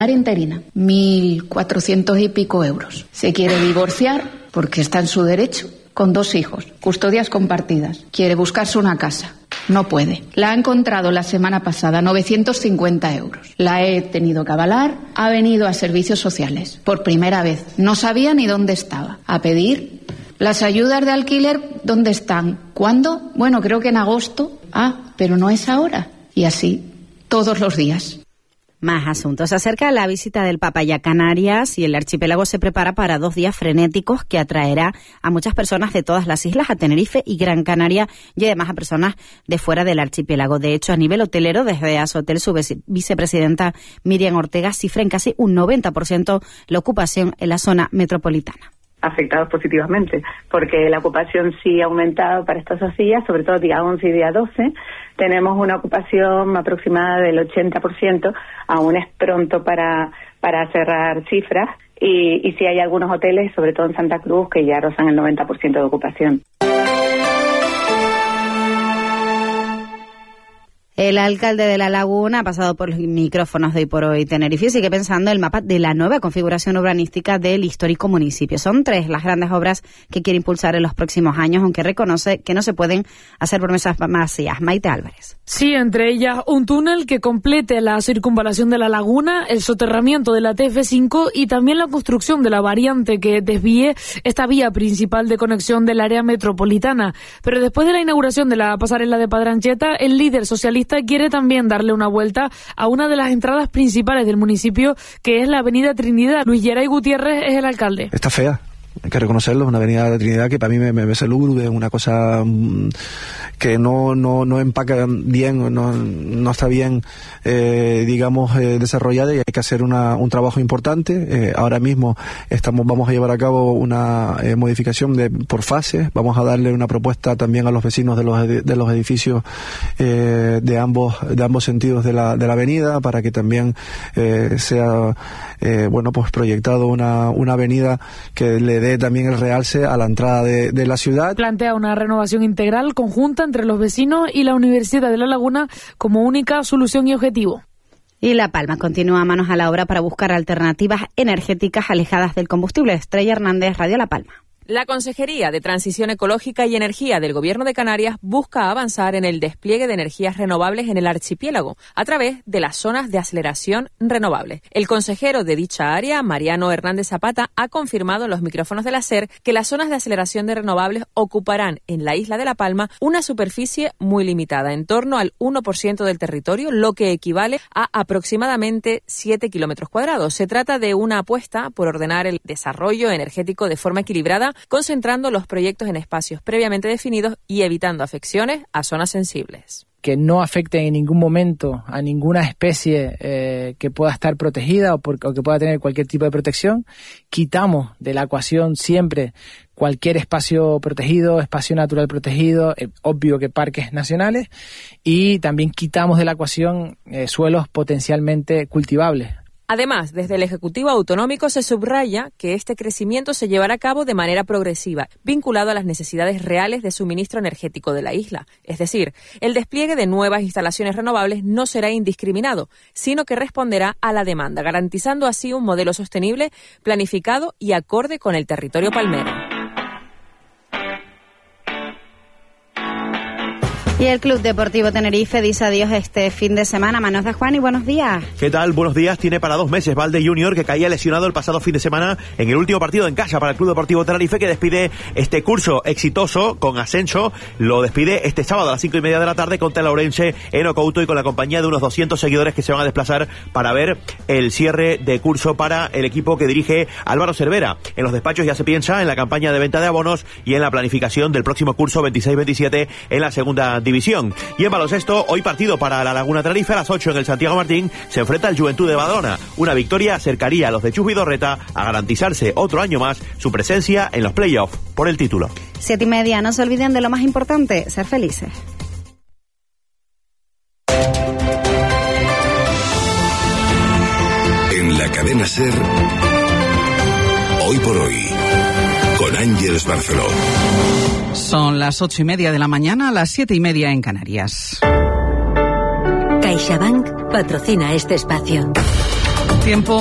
interina, 1.400 y pico euros. Se quiere divorciar porque está en su derecho, con 2 hijos, custodias compartidas. Quiere buscarse una casa. No puede. La ha encontrado la semana pasada, 950 euros. La he tenido que avalar. Ha venido a servicios sociales por primera vez. No sabía ni dónde estaba. A pedir las ayudas de alquiler, ¿dónde están? ¿Cuándo? Bueno, creo que en agosto. Pero no es ahora. Y así, todos los días. Más asuntos. Se acerca la visita del Papa ya a Canarias y el archipiélago se prepara para 2 días frenéticos que atraerá a muchas personas de todas las islas, a Tenerife y Gran Canaria, y además a personas de fuera del archipiélago. De hecho, a nivel hotelero, desde Asotel, su vicepresidenta Miriam Ortega cifra en casi un 90% la ocupación en la zona metropolitana. Afectados positivamente, porque la ocupación sí ha aumentado para estas 2 días, sobre todo día 11 y día 12. Tenemos una ocupación aproximada del 80%, aún es pronto para cerrar cifras, y sí hay algunos hoteles, sobre todo en Santa Cruz, que ya rozan el 90% de ocupación. El alcalde de La Laguna ha pasado por los micrófonos de Hoy por Hoy Tenerife y sigue pensando en el mapa de la nueva configuración urbanística del histórico municipio. Son 3 las grandes obras que quiere impulsar en los próximos años, aunque reconoce que no se pueden hacer promesas vacías. Maite Álvarez. Sí, entre ellas un túnel que complete la circunvalación de La Laguna, el soterramiento de la TF5 y también la construcción de la variante que desvíe esta vía principal de conexión del área metropolitana. Pero después de la inauguración de la pasarela de Padrancheta, el líder socialista quiere también darle una vuelta a una de las entradas principales del municipio, que es la avenida Trinidad. Luis Geray Gutiérrez es el alcalde. Está fea, hay que reconocerlo, una avenida de Trinidad que para mí me parece lúgubre, una cosa que no empaca bien, no está bien, desarrollada, y hay que hacer un trabajo importante. Ahora mismo vamos a llevar a cabo una modificación por fases, vamos a darle una propuesta también a los vecinos de los edificios de ambos sentidos de la avenida, para que también sea proyectado una avenida que le dé también el realce a la entrada de la ciudad. Plantea una renovación integral conjunta entre los vecinos y la Universidad de La Laguna como única solución y objetivo. Y La Palma continúa manos a la obra para buscar alternativas energéticas alejadas del combustible. Estrella Hernández, Radio La Palma. La Consejería de Transición Ecológica y Energía del Gobierno de Canarias busca avanzar en el despliegue de energías renovables en el archipiélago a través de las zonas de aceleración renovables. El consejero de dicha área, Mariano Hernández Zapata, ha confirmado en los micrófonos de la SER que las zonas de aceleración de renovables ocuparán en la isla de La Palma una superficie muy limitada, en torno al 1% del territorio, lo que equivale a aproximadamente 7 kilómetros cuadrados. Se trata de una apuesta por ordenar el desarrollo energético de forma equilibrada, concentrando los proyectos en espacios previamente definidos y evitando afecciones a zonas sensibles. Que no afecten en ningún momento a ninguna especie que pueda estar protegida o que pueda tener cualquier tipo de protección. Quitamos de la ecuación siempre cualquier espacio protegido, espacio natural protegido, obvio que parques nacionales, y también quitamos de la ecuación suelos potencialmente cultivables. Además, desde el Ejecutivo Autonómico se subraya que este crecimiento se llevará a cabo de manera progresiva, vinculado a las necesidades reales de suministro energético de la isla. Es decir, el despliegue de nuevas instalaciones renovables no será indiscriminado, sino que responderá a la demanda, garantizando así un modelo sostenible, planificado y acorde con el territorio palmero. Y el Club Deportivo Tenerife dice adiós este fin de semana. Manos de Juan y buenos días. ¿Qué tal? Buenos días. Tiene para 2 meses Valde Junior, que caía lesionado el pasado fin de semana en el último partido en casa para el Club Deportivo Tenerife, que despide este curso exitoso con ascenso. Lo despide este sábado a las 5:30 de la tarde contra el Ourense en Ocouto, y con la compañía de unos 200 seguidores que se van a desplazar para ver el cierre de curso para el equipo que dirige Álvaro Cervera. En los despachos ya se piensa en la campaña de venta de abonos y en la planificación del próximo curso 26-27 en la segunda división. Y en baloncesto, hoy partido para La Laguna Tenerife a las 8 en el Santiago Martín. Se enfrenta al Juventud de Badalona. Una victoria acercaría a los de Chus Vidorreta a garantizarse otro año más su presencia en los playoffs por el título. 7:30. No se olviden de lo más importante, ser felices. En la cadena SER, Hoy por Hoy, con Ángeles Barceló. Son las 8:30 de la mañana, las 7:30 en Canarias. CaixaBank patrocina este espacio. Tiempo